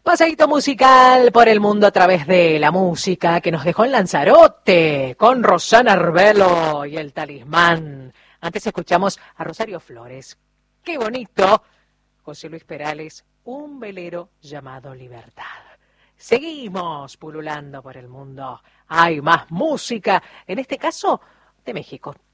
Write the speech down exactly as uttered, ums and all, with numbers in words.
Paseíto musical por el mundo a través de la música que nos dejó en Lanzarote con Rosana Arbelo y el Talismán. Antes escuchamos a Rosario Flores. ¡Qué bonito! José Luis Perales, Un velero llamado Libertad. Seguimos pululando por el mundo. Hay más música, en este caso de México.